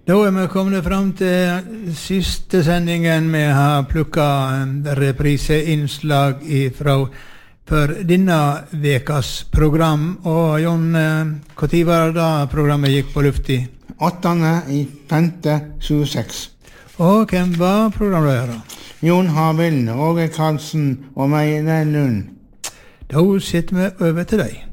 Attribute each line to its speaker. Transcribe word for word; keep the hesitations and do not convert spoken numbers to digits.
Speaker 1: Da er vi kommet frem til siste sendingen. Vi har plukket repriseinnslag fra for denne vekas program. Og Jon, hva tid var det da programmet gikk på luft i?
Speaker 2: åttende i femte tjueseks.
Speaker 1: Og hvem var programlederen?
Speaker 2: Jon Harvild, Åge Karlsen og Magne Lund.
Speaker 1: Da sitter vi over til deg.